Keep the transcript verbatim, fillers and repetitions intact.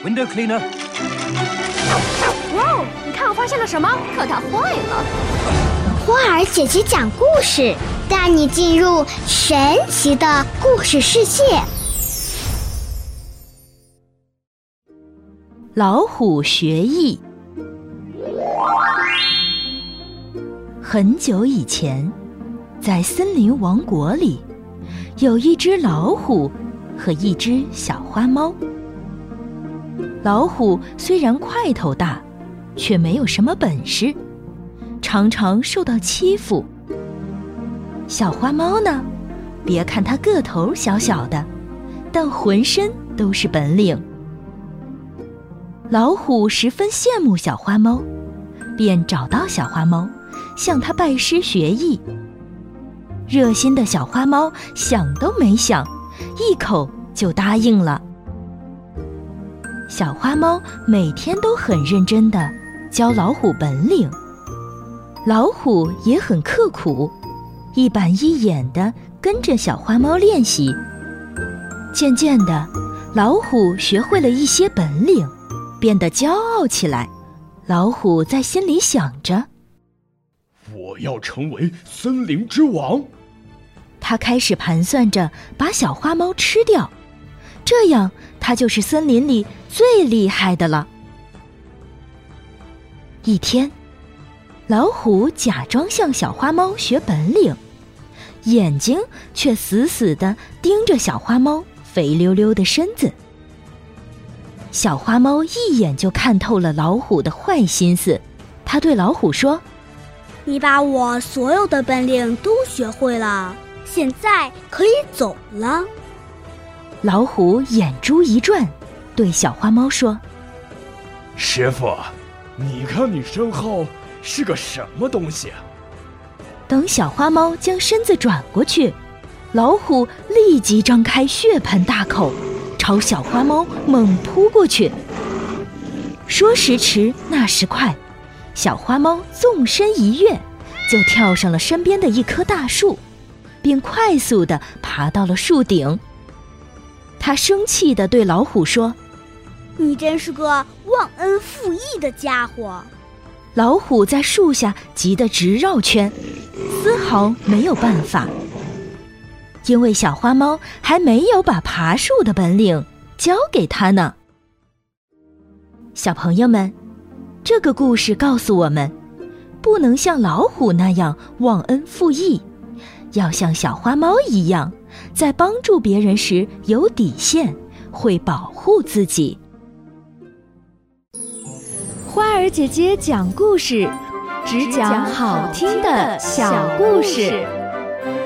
Window cleaner。 哇哦，你看我发现了什么？可它坏了。 花儿姐姐讲故事，带你进入神奇的故事世界。 老虎学艺。很久以前，在森林王国里，有一只老虎和一只小花猫。老虎虽然块头大，却没有什么本事，常常受到欺负。小花猫呢，别看它个头小小的，但浑身都是本领。老虎十分羡慕小花猫，便找到小花猫，向她拜师学艺。热心的小花猫想都没想，一口就答应了。小花猫每天都很认真地教老虎本领，老虎也很刻苦，一板一眼地跟着小花猫练习。渐渐的，老虎学会了一些本领，变得骄傲起来。老虎在心里想着， 我要成为森林之王。 他开始盘算着把小花猫吃掉，这样他就是森林里最厉害的了。一天，老虎假装向小花猫学本领，眼睛却死死地盯着小花猫肥溜溜的身子。小花猫一眼就看透了老虎的坏心思，它对老虎说： 你把我所有的本领都学会了，现在可以走了。 老虎眼珠一转，对小花猫说： 师傅，你看你身后是个什么东西？ 等小花猫将身子转过去，老虎立即张开血盆大口，朝小花猫猛扑过去。说时迟，那时快，小花猫纵身一跃，就跳上了身边的一棵大树，并快速地爬到了树顶。他生气地对老虎说： 你真是个忘恩负义的家伙。 老虎在树下急得直绕圈，丝毫没有办法，因为小花猫还没有把爬树的本领教给他呢。小朋友们，这个故事告诉我们，不能像老虎那样忘恩负义，要像小花猫一样，在帮助别人时有底线，会保护自己。 花儿姐姐讲故事，只讲好听的小故事。